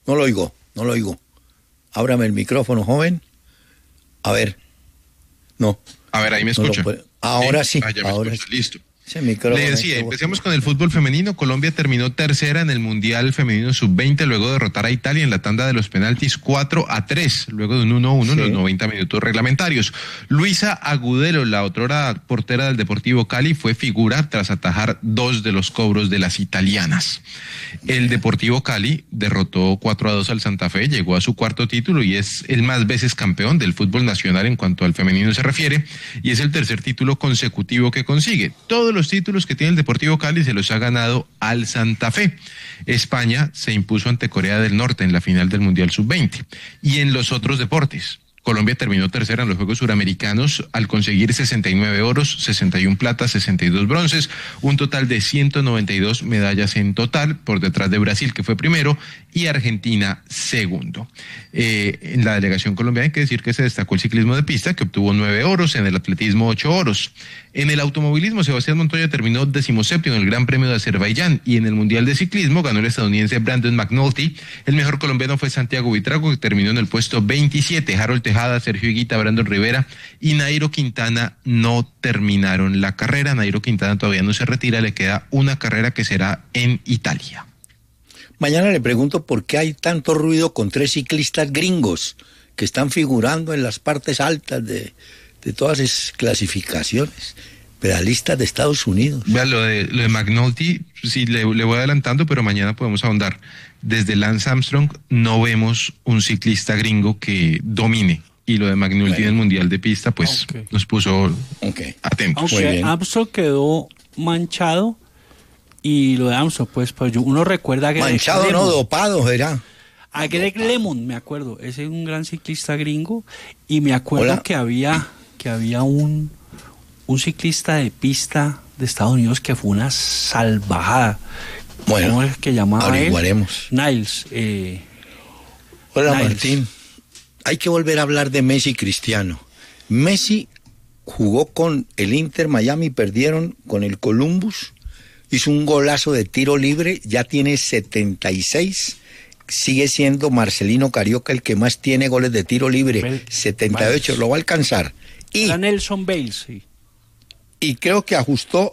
No lo oigo. Ábrame el micrófono, joven. A ver. No. A ver, ahí me escucha. Ahora sí. Ya me escucha. Listo. Le decía, empecemos con el fútbol femenino. Colombia terminó tercera en el Mundial Femenino Sub-20 luego de derrotar a Italia en la tanda de los penaltis 4-3, luego de un 1-1 en los 90 minutos reglamentarios. Luisa Agudelo, la otrora portera del Deportivo Cali, fue figura tras atajar 2 de los cobros de las italianas. El Deportivo Cali derrotó 4-2 al Santa Fe, llegó a su 4º título y es el más veces campeón del fútbol nacional en cuanto al femenino se refiere, y es el 3er título consecutivo que consigue. Todos los títulos que tiene el Deportivo Cali se los ha ganado al Santa Fe. España se impuso ante Corea del Norte en la final del Mundial Sub-20. Y en los otros deportes, Colombia terminó tercera en los Juegos Suramericanos al conseguir 69 oros, 61 platas, 62 bronces, un total de 192 medallas en total, por detrás de Brasil, que fue primero, y Argentina segundo. En la delegación colombiana hay que decir que se destacó el ciclismo de pista, que obtuvo 9 oros, en el atletismo 8 oros. En el automovilismo, Sebastián Montoya terminó 17º en el Gran Premio de Azerbaiyán, y en el Mundial de Ciclismo ganó el estadounidense Brandon McNulty. El mejor colombiano fue Santiago Buitrago, que terminó en el puesto 27. Harold Tejada, Sergio Higuita, Brandon Rivera y Nairo Quintana no terminaron la carrera. Nairo Quintana todavía no se retira, le queda una carrera que será en Italia. Mañana le pregunto por qué hay tanto ruido con 3 ciclistas gringos que están figurando en las partes altas de todas esas clasificaciones, pedalistas de Estados Unidos. Vea, lo de McNulty, sí, le voy adelantando, pero mañana podemos ahondar. Desde Lance Armstrong no vemos un ciclista gringo que domine. Y lo de McNulty en el Mundial de Pista, pues nos puso atentos. Aunque Armstrong quedó manchado, y lo de Armstrong, pues uno recuerda que... Manchado no, dopado, era. A Greg LeMond, me acuerdo, ese es un gran ciclista gringo, y me acuerdo que había un ciclista de pista de Estados Unidos que fue una salvajada. Bueno, ¿cómo es que llamaba averiguaremos. Niles. Hola, Niles. Martín. Hay que volver a hablar de Messi y Cristiano. Messi jugó con el Inter Miami, perdieron con el Columbus, hizo un golazo de tiro libre, ya tiene 76, sigue siendo Marcelino Carioca el que más tiene goles de tiro libre, 78, lo va a alcanzar. Y Nelson Bales, sí. Y creo que ajustó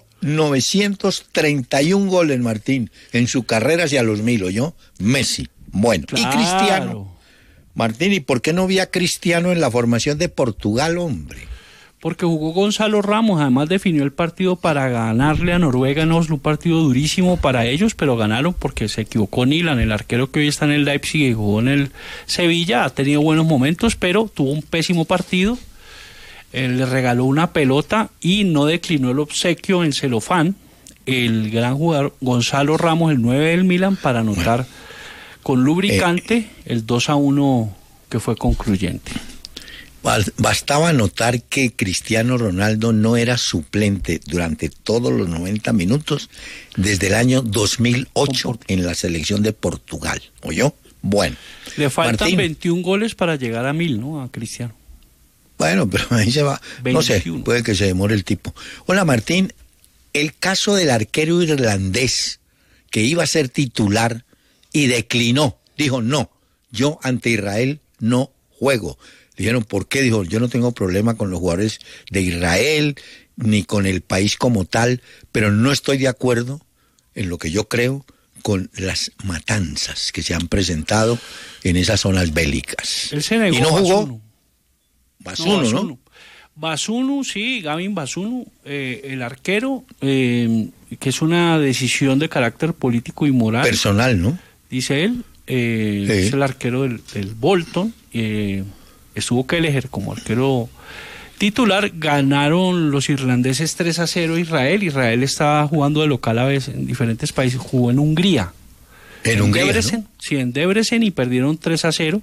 931 goles, Martín, en su carrera hacia los 1000, ¿oyó? Messi. Bueno, claro. Y Cristiano. Martín, ¿y por qué no vi a Cristiano en la formación de Portugal, hombre? Porque jugó Gonzalo Ramos, además definió el partido para ganarle a Noruega en Oslo, un partido durísimo para ellos, pero ganaron porque se equivocó Nilan, el arquero que hoy está en el Leipzig y jugó en el Sevilla, ha tenido buenos momentos, pero tuvo un pésimo partido. Le regaló una pelota y no declinó el obsequio en celofán el gran jugador Gonzalo Ramos, el 9 del Milan, para anotar con lubricante el 2-1 que fue concluyente. Bastaba notar que Cristiano Ronaldo no era suplente durante todos los 90 minutos desde el año 2008 en la selección de Portugal, ¿oyó? Bueno. Le faltan Martín, 21 goles para llegar a 1000, ¿no? A Cristiano. Bueno, pero ahí se va. 21. No sé, puede que se demore el tipo. Hola, Martín. El caso del arquero irlandés que iba a ser titular y declinó. Dijo, no, yo ante Israel no juego. Dijeron, ¿por qué? Dijo, yo no tengo problema con los jugadores de Israel ni con el país como tal, pero no estoy de acuerdo en lo que yo creo con las matanzas que se han presentado en esas zonas bélicas. Él se negó. Y no jugó. Bazunu, ¿no? Bazunu, sí, Gavin Bazunu, el arquero, que es una decisión de carácter político y moral. Personal, ¿no? Dice él, sí. Es el arquero del Bolton, estuvo Kelleher como arquero titular, ganaron los irlandeses 3-0 Israel estaba jugando de local a veces en diferentes países, jugó en Hungría. En Hungría, Debrecen, ¿no? Sí, en Debrecen, y perdieron 3-0,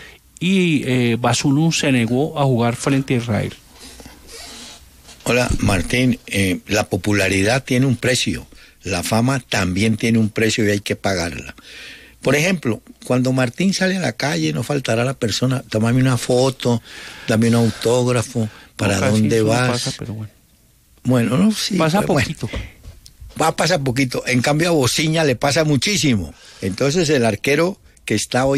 y Bazunu se negó a jugar frente a Israel. Hola, Martín, la popularidad tiene un precio, la fama también tiene un precio y hay que pagarla. Por ejemplo, cuando Martín sale a la calle, no faltará la persona, tómame una foto, dame un autógrafo, ¿para dónde vas? No pasa, pero bueno. Bueno, no, sí. Pasa poquito. Bueno, va a pasar poquito. En cambio a Bociña le pasa muchísimo. Entonces el arquero que está hoy